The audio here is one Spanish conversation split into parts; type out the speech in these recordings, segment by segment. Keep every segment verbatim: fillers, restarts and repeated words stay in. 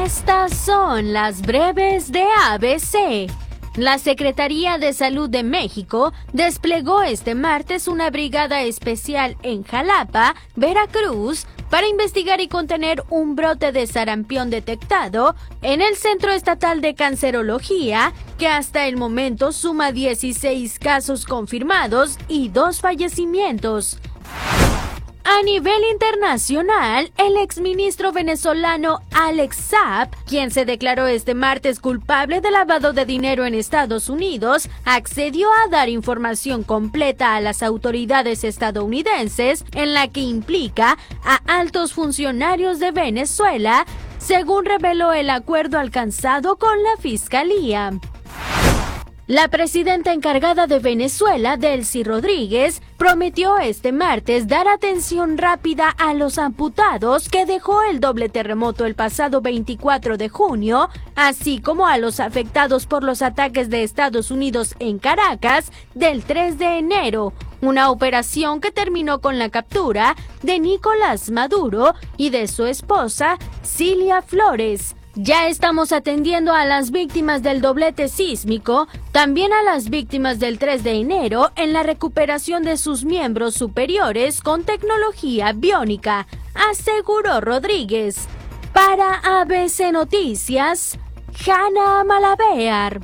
Estas son las breves de A B C. La Secretaría de Salud de México desplegó este martes una brigada especial en Jalapa, Veracruz, para investigar y contener un brote de sarampión detectado en el Centro Estatal de Cancerología, que hasta el momento suma dieciséis casos confirmados y dos fallecimientos. A nivel internacional, el exministro venezolano Alex Saab, quien se declaró este martes culpable de lavado de dinero en Estados Unidos, accedió a dar información completa a las autoridades estadounidenses en la que implica a altos funcionarios de Venezuela, según reveló el acuerdo alcanzado con la Fiscalía. La presidenta encargada de Venezuela, Delcy Rodríguez, prometió este martes dar atención rápida a los amputados que dejó el doble terremoto el pasado veinticuatro de junio, así como a los afectados por los ataques de Estados Unidos en Caracas del tres de enero, una operación que terminó con la captura de Nicolás Maduro y de su esposa, Cilia Flores. Ya estamos atendiendo a las víctimas del doblete sísmico, también a las víctimas del tres de enero en la recuperación de sus miembros superiores con tecnología biónica, aseguró Rodríguez. Para A B C Noticias, Hanna Malavear.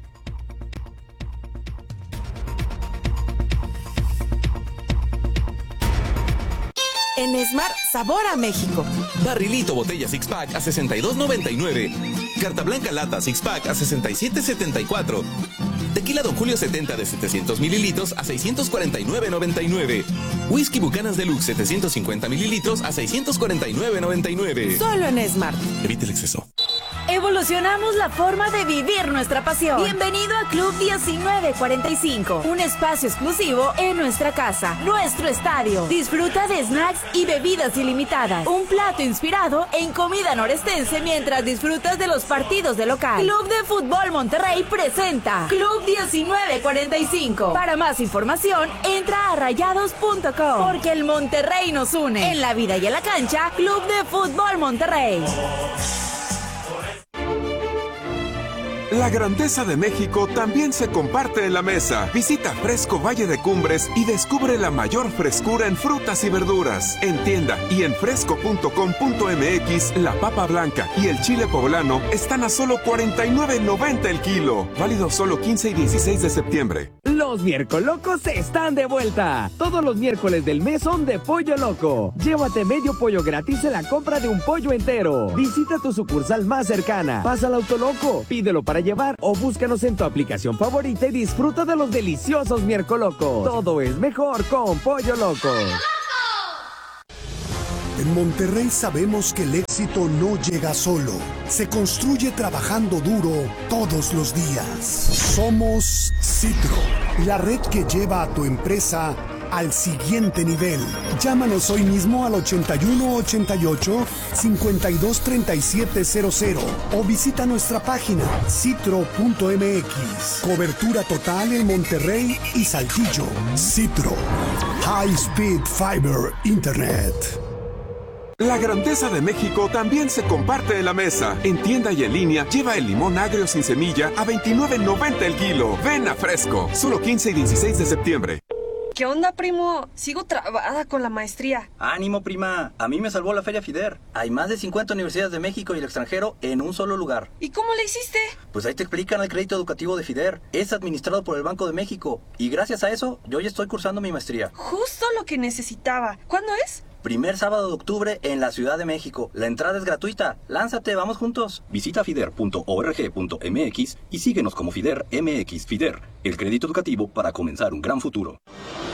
En Smart, sabor a México. Barrilito botella six pack a sesenta y dos noventa y nueve. Carta blanca lata six pack a sesenta y siete setenta y cuatro. Tequila Don Julio setenta de setecientos mililitros a seiscientos cuarenta y nueve noventa y nueve. Whisky Buchanan Deluxe setecientos cincuenta mililitros a seiscientos cuarenta y nueve noventa y nueve. Solo en Smart. Evite el exceso. Evolucionamos la forma de vivir nuestra pasión. Bienvenido a Club diecinueve cuarenta y cinco, un espacio exclusivo en nuestra casa, nuestro estadio. Disfruta de snacks y bebidas ilimitadas. Un plato inspirado en comida norestense mientras disfrutas de los partidos de local. Club de Fútbol Monterrey presenta Club diecinueve cuarenta y cinco. Para más información, entra a rayados punto com, porque el Monterrey nos une. En la vida y en la cancha, Club de Fútbol Monterrey. La grandeza de México también se comparte en la mesa. Visita Fresco Valle de Cumbres y descubre la mayor frescura en frutas y verduras. En tienda y en fresco punto com punto m x, la papa blanca y el chile poblano están a solo cuarenta y nueve noventa el kilo. Válido solo quince y dieciséis de septiembre. Los Miercolocos están de vuelta. Todos los miércoles del mes son de Pollo Loco. Llévate medio pollo gratis en la compra de un pollo entero. Visita tu sucursal más cercana. Pasa al Autoloco, pídelo para llevar o búscanos en tu aplicación favorita y disfruta de los deliciosos Miercolocos. Todo es mejor con Pollo Loco. En Monterrey sabemos que el éxito no llega solo, se construye trabajando duro todos los días. Somos Citro, la red que lleva a tu empresa al siguiente nivel. Llámanos hoy mismo al ochenta y uno ochenta y ocho cincuenta y dos treinta y siete cero cero o visita nuestra página citro punto m x. Cobertura total en Monterrey y Saltillo. Citro, High Speed Fiber Internet. La grandeza de México también se comparte en la mesa. En tienda y en línea, lleva el limón agrio sin semilla a veintinueve noventa el kilo. Ven a Fresco, solo quince y dieciséis de septiembre. ¿Qué onda, primo? Sigo trabada con la maestría. Ánimo, prima. A mí me salvó la Feria FIDER. Hay más de cincuenta universidades de México y el extranjero en un solo lugar. ¿Y cómo le hiciste? Pues ahí te explican el crédito educativo de FIDER. Es administrado por el Banco de México. Y gracias a eso, yo ya estoy cursando mi maestría. Justo lo que necesitaba. ¿Cuándo es? Primer sábado de octubre en la Ciudad de México. La entrada es gratuita. Lánzate, vamos juntos. Visita fider punto org punto m x y síguenos como FIDER M X. FIDER, el crédito educativo para comenzar un gran futuro.